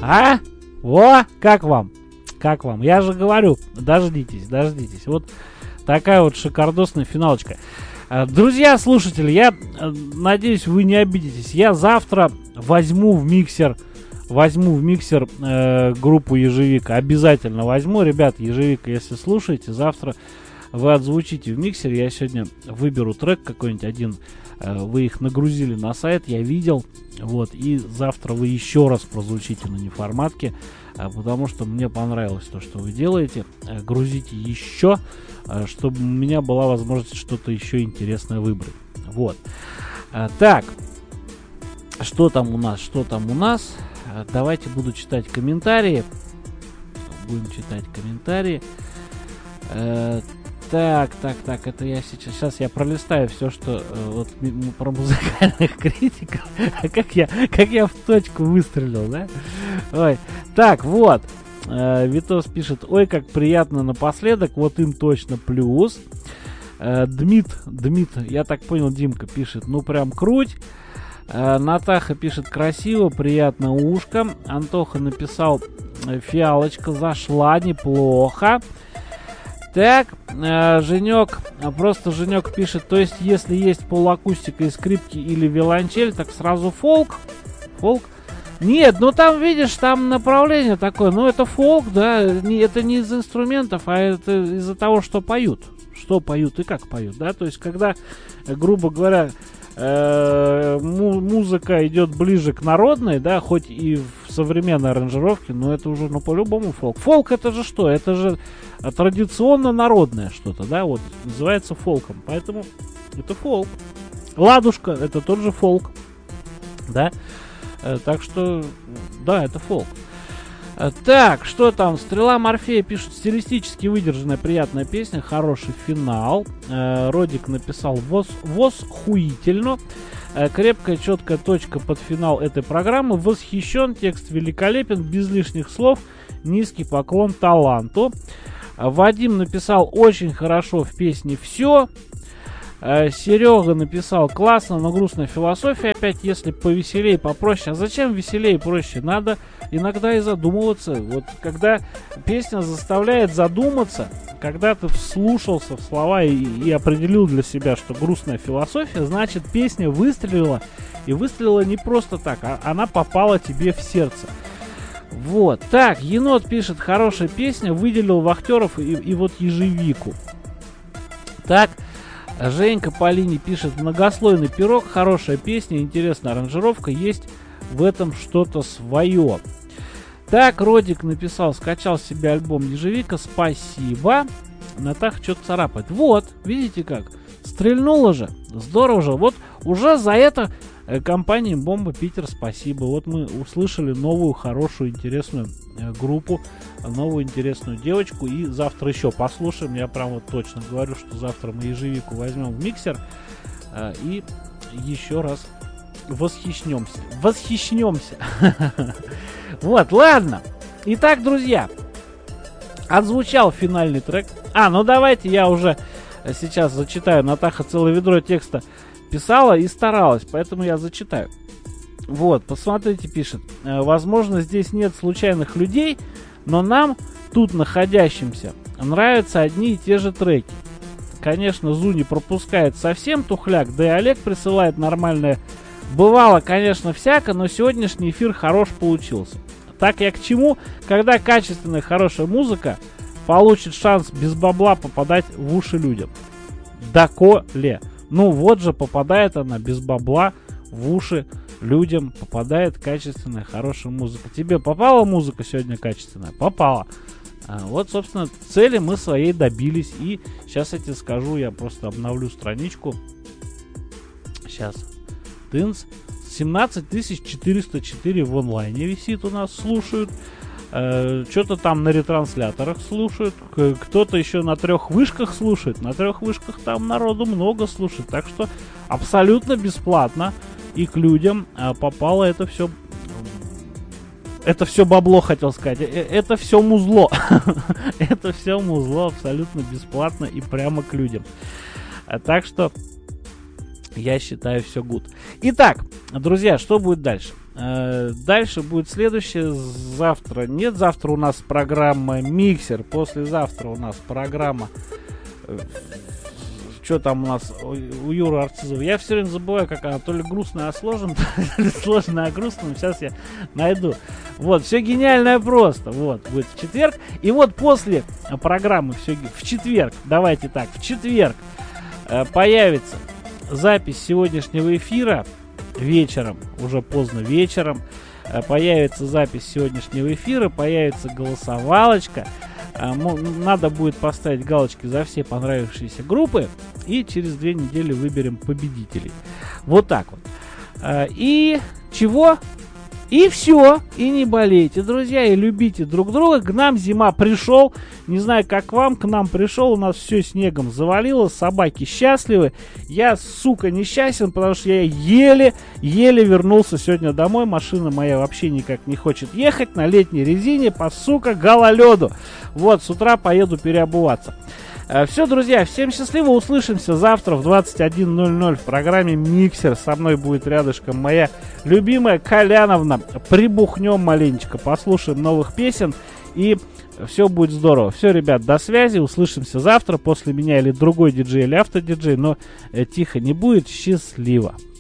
А? О, как вам? Как вам? Я же говорю, дождитесь. Вот такая вот шикардосная финалочка. Друзья, слушатели, я надеюсь, вы не обидитесь. Я завтра возьму в миксер группу Ежевика. Обязательно возьму. Ребят, Ежевика, если слушаете, завтра вы отзвучите в миксере. Я сегодня выберу трек какой-нибудь один. Вы их нагрузили на сайт, я видел. Вот, и завтра вы еще раз прозвучите на неформатке, потому что мне понравилось то, что вы делаете. Грузите еще, чтобы у меня была возможность что-то еще интересное выбрать. Вот. Так, что там у нас? Давайте буду читать комментарии. Будем читать комментарии. Так, это я сейчас я пролистаю все, что вот про музыкальных критиков. Как я в точку выстрелил, да? Ой. Так, вот. Витос пишет: ой, как приятно напоследок, вот им точно плюс. Дмит, я так понял, Димка пишет: ну прям круть. Натаха пишет: красиво, приятно ушком. Антоха написал: фиалочка зашла, неплохо. Так, Женек пишет: то есть, если есть полуакустика и скрипки или виолончель, так сразу фолк? Нет, ну там, видишь, там направление такое, ну это фолк, да, это не из инструментов, а это из-за того, что поют и как поют, да, то есть, когда, грубо говоря, музыка идет ближе к народной, да, хоть и в современной аранжировке, но это уже, ну, по-любому фолк. Фолк это же что? Это же традиционно народное что-то, да, вот, называется фолком, поэтому это фолк. Ладушка это тот же фолк, да, так что, да, это фолк. Так, что там? Стрела Морфея пишет: стилистически выдержанная, приятная песня, хороший финал. Родик написал: восхуительно. Крепкая, четкая точка под финал этой программы. Восхищен, текст великолепен, без лишних слов. Низкий поклон таланту. Вадим написал: очень хорошо в песне все. Серега написал: классно, но грустная философия. Опять, если повеселее, попроще. А зачем веселее и проще? Надо иногда и задумываться. Вот когда песня заставляет задуматься, когда ты вслушался в слова и определил для себя, что грустная философия, значит, песня выстрелила. И выстрелила не просто так, а она попала тебе в сердце. Вот. Так, Енот пишет: хорошая песня, выделил вахтеров и вот Ежевику. Так, Женька Полини пишет: многослойный пирог, хорошая песня, интересная аранжировка, есть в этом что-то свое. Так, Родик написал: скачал себе альбом Ежевика, спасибо. Натаха что-то царапает. Вот, видите как? Стрельнуло же, здорово же. Вот уже за это компании Бомба Питер спасибо. Вот мы услышали новую, хорошую, интересную группу, новую интересную девочку. И завтра еще послушаем. Я прям вот точно говорю, что завтра мы Ежевику возьмем в миксер и еще раз восхищемся. Вот, ладно. Итак, друзья, отзвучал финальный трек. Ну давайте я уже сейчас зачитаю. Натаха целое ведро текста писала и старалась, поэтому я зачитаю. Вот, посмотрите, пишет: возможно, здесь нет случайных людей, но нам, тут находящимся, нравятся одни и те же треки. Конечно, Зу не пропускает совсем тухляк, да и Олег присылает нормальное. Бывало, конечно, всяко, но сегодняшний эфир хорош получился. Так я к чему? Когда качественная, хорошая музыка получит шанс без бабла попадать в уши людям. Доколе? Ну вот же попадает она без бабла в уши людям, попадает качественная, хорошая музыка. Тебе попала музыка сегодня качественная? Попала. Вот, собственно, цели мы своей добились. И сейчас я тебе скажу, я просто обновлю страничку. Сейчас. Тынц. 17 404 в онлайне висит у нас, слушают. Что-то там на ретрансляторах слушают. Кто-то еще на 3 вышках слушает. На 3 вышках там народу много слушает. Так что абсолютно бесплатно. И к людям попало это все. Это все бабло, хотел сказать. Это все музло. Это все музло абсолютно бесплатно и прямо к людям. Так что я считаю, все гуд. Итак, друзья, что будет дальше? Дальше будет следующее. Завтра нет. Завтра у нас программа «Миксер». Послезавтра у нас программа... Что там у нас у Юры Арцизова? Я все время забываю, как она. То ли грустная, а сложная, то ли сложная, а грустная. Сейчас я найду. Вот, все гениальное просто. Вот, будет в четверг. И вот после программы в четверг, давайте так, в четверг появится запись сегодняшнего эфира вечером, уже поздно вечером. Появится запись сегодняшнего эфира, появится голосовалочка. Надо будет поставить галочки за все понравившиеся группы. И через 2 недели выберем победителей. Вот так вот. И чего? И все. И не болейте, друзья. И любите друг друга. К нам зима пришел. Не знаю, как вам. К нам пришел. У нас все снегом завалило. Собаки счастливы. Я, сука, несчастен, потому что я еле вернулся сегодня домой. Машина моя вообще никак не хочет ехать на летней резине по, сука, гололеду. Вот, с утра поеду переобуваться. Все, друзья, всем счастливо, услышимся завтра в 21:00 в программе «Миксер». Со мной будет рядышком моя любимая Коляновна. Прибухнем маленечко, послушаем новых песен, и все будет здорово. Все, ребят, до связи, услышимся завтра. После меня или другой диджей, или автодиджей, но тихо не будет. Счастливо.